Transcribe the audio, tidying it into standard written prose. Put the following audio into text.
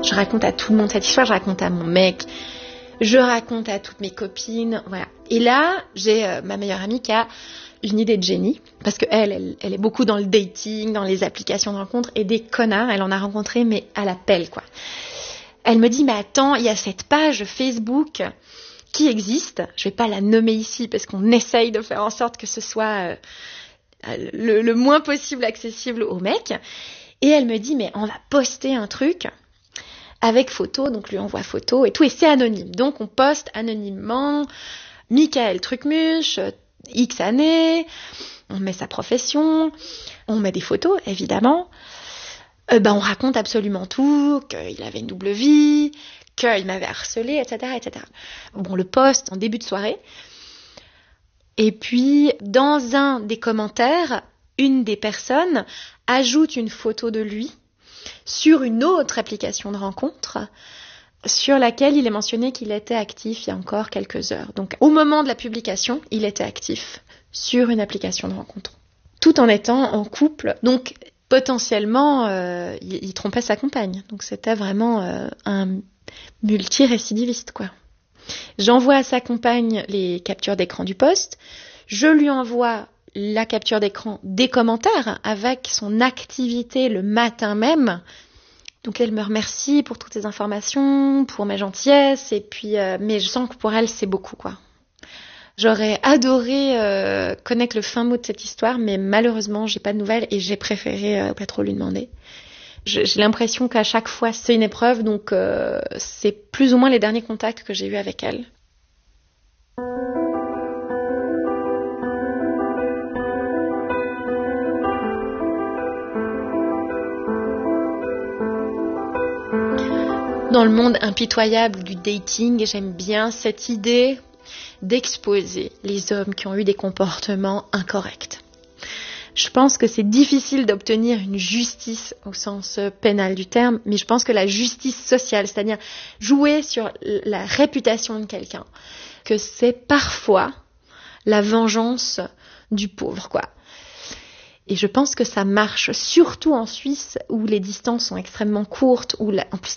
Je raconte à tout le monde cette histoire, je raconte à mon mec, je raconte à toutes mes copines, voilà. Et là, j'ai ma meilleure amie qui a une idée de génie, parce qu'elle est beaucoup dans le dating, dans les applications de rencontres, et des connards, elle en a rencontré, mais à la pelle, quoi. Elle me dit, mais attends, il y a cette page Facebook qui existe, je vais pas la nommer ici, parce qu'on essaye de faire en sorte que ce soit le moins possible accessible aux mecs, et elle me dit, mais on va poster un truc avec photo, donc lui envoie photo et tout, et c'est anonyme. Donc on poste anonymement Michael Trucmuche, X années, on met sa profession, on met des photos, évidemment. On raconte absolument tout, qu'il avait une double vie, qu'il m'avait harcelé, etc., etc. Bon, le poste en début de soirée. Et puis, dans un des commentaires, une des personnes ajoute une photo de lui sur une autre application de rencontre sur laquelle il est mentionné qu'il était actif il y a encore quelques heures. Donc, au moment de la publication, il était actif sur une application de rencontre, tout en étant en couple. Donc, potentiellement, il trompait sa compagne. Donc, c'était vraiment un multirécidiviste, quoi. J'envoie à sa compagne les captures d'écran du post. Je lui envoie la capture d'écran des commentaires avec son activité le matin même. Donc elle me remercie pour toutes ces informations, pour mes gentillesses, et puis mais je sens que pour elle c'est beaucoup, quoi. J'aurais adoré connaître le fin mot de cette histoire, mais malheureusement j'ai pas de nouvelles et j'ai préféré pas trop lui demander. J'ai l'impression qu'à chaque fois c'est une épreuve, donc c'est plus ou moins les derniers contacts que j'ai eus avec elle. Dans le monde impitoyable du dating, j'aime bien cette idée d'exposer les hommes qui ont eu des comportements incorrects. Je pense que c'est difficile d'obtenir une justice au sens pénal du terme, mais je pense que la justice sociale, c'est-à-dire jouer sur la réputation de quelqu'un, que c'est parfois la vengeance du pauvre, quoi. Et je pense que ça marche, surtout en Suisse, où les distances sont extrêmement courtes, où en plus